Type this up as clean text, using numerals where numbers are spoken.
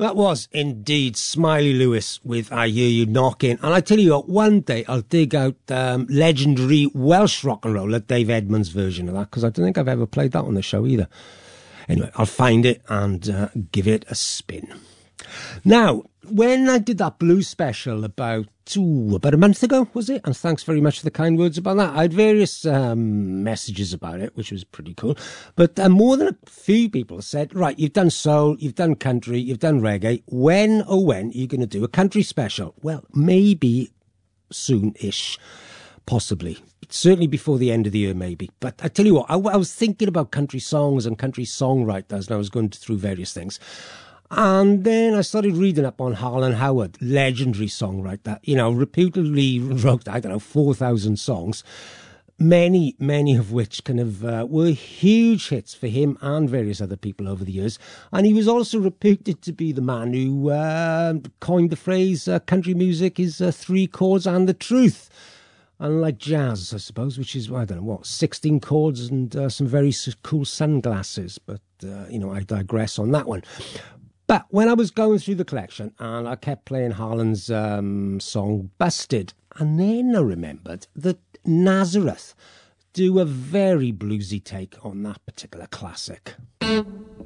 That was indeed Smiley Lewis with I Hear You Knocking. And I tell you what, one day I'll dig out legendary Welsh rock and roll, Dave Edmunds' version of that, because I don't think I've ever played that on the show either. Anyway, I'll find it and give it a spin. Now, when I did that blues special about a month ago, was it? And thanks very much for the kind words about that. I had various messages about it, which was pretty cool. But more than a few people said, right, you've done soul, you've done country, you've done reggae. When are you going to do a country special? Well, maybe soon-ish, possibly. Certainly before the end of the year, maybe. But I tell you what, I was thinking about country songs and country songwriters, and I was going through various things. And then I started reading up on Harlan Howard, legendary songwriter, reputedly wrote, 4,000 songs, many of which kind of were huge hits for him and various other people over the years. And he was also reputed to be the man who coined the phrase, country music is 3 chords and the truth. Unlike jazz, I suppose, which is, 16 chords and some very cool sunglasses. But, I digress on that one. But when I was going through the collection, and I kept playing Harlan's song Busted, and then I remembered that Nazareth do a very bluesy take on that particular classic.